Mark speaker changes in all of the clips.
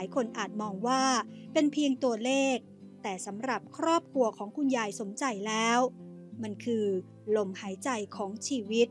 Speaker 1: ายคนอาจมองว่าเป็นเพียงตัวเลขแต่สำหรับครอบครัวของคุณยายสมใจแล้วมันคือลมหายใจของชีวิต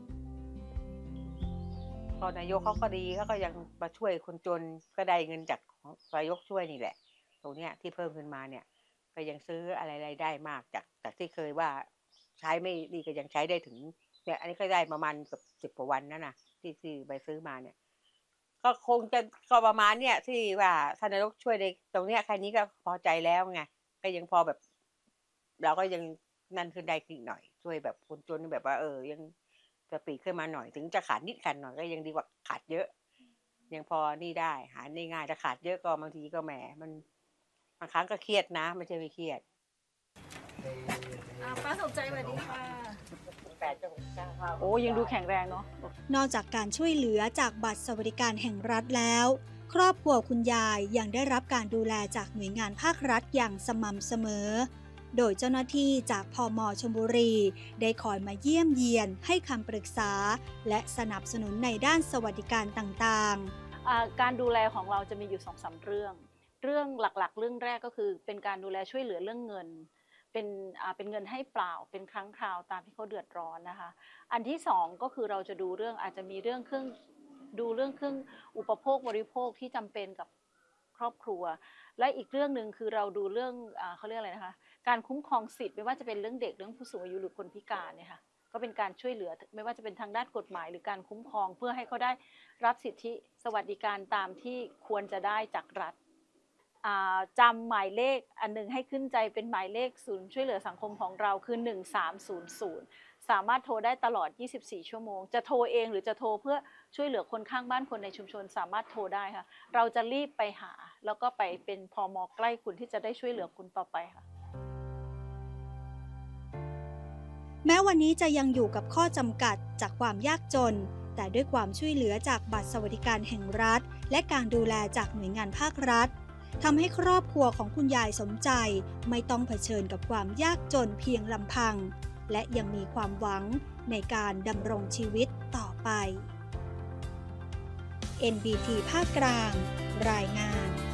Speaker 2: พอนายกเขาก็ดีเขาก็ยังมาช่วยคนจนก็ได้เงินจากของนายกช่วยนี่แหละตรงเนี้ยที่เพิ่มขึ้นมาเนี่ยก็ยังซื้ออะไรได้มากจากที่เคยว่าใช้ไม่ดีก็ยังใช้ได้ถึงเนี่ยอันนี้ก็ได้ประมาณเกือบ10 กว่าวันนั่นนะที่ไปซื้อมาเนี่ยก็คงจะก็ประมาณเนี่ยที่ว่าท่านนายกช่วยในตรงเนี้ยแค่นี้ก็พอใจแล้วไงก็ยังพอแบบเราก็ยังนั่นขึ้นได้อีกหน่อยช่วยแบบคนจนแบบว่ายังกระปรีขึ้นมาหน่อยถึงจะขาดนิดขาดหน่อยก็ยังดีกว่าขาดเยอะยังพอนี่ได้หาได้ง่ายถ้าขาดเยอะก็บางทีก็แหมมันบางครั้งก็เครียดนะไม่ใช่ไม่เครียด
Speaker 3: ป้าสมใจสวัสดีค่ะ
Speaker 2: 8 9
Speaker 3: โอ้ยังดูแข็งแรงเนาะ
Speaker 1: นอกจากการช่วยเหลือจากบัตรสวัสดิการแห่งรัฐแล้วครอบครัวคุณยายยังได้รับการดูแลจากหน่วยงานภาครัฐอย่างสม่ำเสมอโดยเจ้าหน้าที่จากพม.ชลบุรีได้คอยมาเยี่ยมเยียนให้คำปรึกษาและสนับสนุนในด้านสวัสดิการต่าง
Speaker 3: ๆการดูแลของเราจะมีอยู่ 2-3 เรื่องหลักๆเรื่องแรกก็คือเป็นการดูแลช่วยเหลือเรื่องเงินเป็นเงินให้เปล่าเป็นครั้งคราวตามที่เขาเดือดร้อนนะคะอันที่2ก็คือเราจะดูเรื่องอาจจะมีเรื่องเครื่องอุปโภคบริโภคที่จำเป็นกับครอบครัวและอีกเรื่องหนึ่งคือเราดูเรื่องเขาเรียกอะไรนะคะการคุ้มครองสิทธิ์ไม่ว่าจะเป็นเรื่องเด็กเรื่องผู้สูงอายุหรือคนพิการเนี่ยค่ะก็เป็นการช่วยเหลือไม่ว่าจะเป็นทางด้านกฎหมายหรือการคุ้มครองเพื่อให้เขาได้รับสิทธิสวัสดิการตามที่ควรจะได้จากรัฐจำหมายเลขอันนึงให้ขึ้นใจเป็นหมายเลขศูนย์ช่วยเหลือสังคมของเราคือ1300สามารถโทรได้ตลอด24ชั่วโมงจะโทรเองหรือจะโทรเพื่อช่วยเหลือคนข้างบ้านคนในชุมชนสามารถโทรได้ค่ะเราจะรีบไปหาแล้วก็ไปเป็นพม.ใกล้คุณที่จะได้ช่วยเหลือคุณต่อไปค่ะ
Speaker 1: แม้วันนี้จะยังอยู่กับข้อจำกัดจากความยากจนแต่ด้วยความช่วยเหลือจากบัตรสวัสดิการแห่งรัฐและการดูแลจากหน่วยงานภาครัฐทำให้ครอบครัวของคุณยายสมใจไม่ต้องเผชิญกับความยากจนเพียงลำพังและยังมีความหวังในการดำรงชีวิตต่อไป NBT ภาคกลางรายงาน